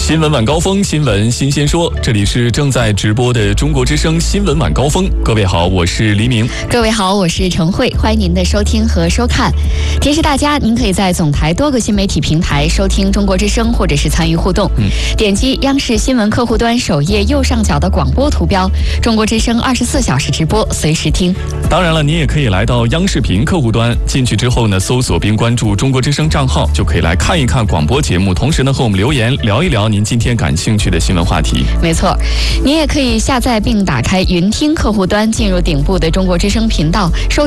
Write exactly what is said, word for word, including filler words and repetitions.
新闻晚高峰，新闻新鲜说，这里是正在直播的中国之声新闻晚高峰。各位好，我是黎明。 各位好，我是陈慧，欢迎您的收听和收看。提示大家，您可以在总台多个新媒体平台收听中国之声，或者是参与互动。嗯，点击央视新闻客户端首页右上角的广播图标，中国之声二十四小时直播，随时听。 当然了，您也可以来到央视频客户端，进去之后呢，搜索并关注中国之声账号，就可以来看一看广播节目，同时呢和我们留言聊一聊您今天感兴趣的新闻话题。 没错，您也可以下载并打开云听客户端，进入顶部的中国之声频道，收